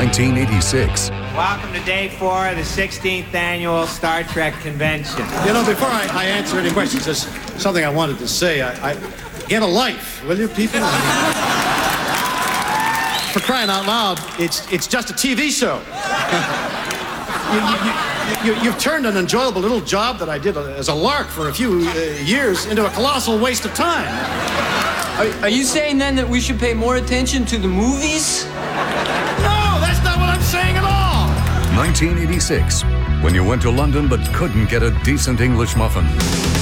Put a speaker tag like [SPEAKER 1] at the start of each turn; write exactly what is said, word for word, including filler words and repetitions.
[SPEAKER 1] nineteen eighty-six.
[SPEAKER 2] Welcome to day four of the sixteenth annual Star Trek convention.
[SPEAKER 3] You know, before I, I answer any questions, there's something I wanted to say. I, I get a life, will you, people? For crying out loud, it's it's just a T V show. you, you, you, you've turned an enjoyable little job that I did as a lark for a few uh, years into a colossal waste of time.
[SPEAKER 4] Are, are you saying then that we should pay more attention to the movies?
[SPEAKER 3] No, that's not what I'm saying at all.
[SPEAKER 1] nineteen eighty-six, when you went to London but couldn't get a decent English muffin.